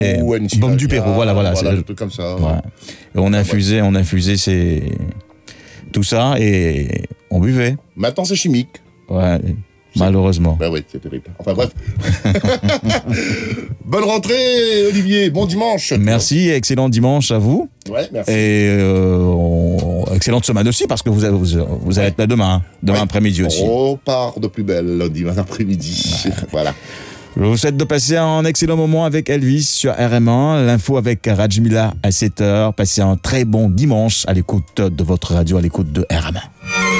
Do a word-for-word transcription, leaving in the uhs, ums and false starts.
ou N C Bombe du Pérou, voilà, voilà. Voilà, c'est des trucs comme ça. Ouais. Et on infusait, on infusait ces... tout ça et on buvait. Maintenant, c'est chimique. Ouais, malheureusement. Ben oui, c'est terrible. Enfin bref. Bonne rentrée, Olivier. Bon dimanche. Merci, excellent dimanche à vous. Ouais, merci. Et euh, on... excellente semaine aussi, parce que vous, avez, vous, vous allez être là demain, demain Ouais. après-midi aussi. On repart de plus belle lundi après-midi. Ouais. Voilà. Je vous souhaite de passer un excellent moment avec Elvis sur R M un. L'info avec Rajmila à sept heures. Passez un très bon dimanche à l'écoute de votre radio, à l'écoute de R M un.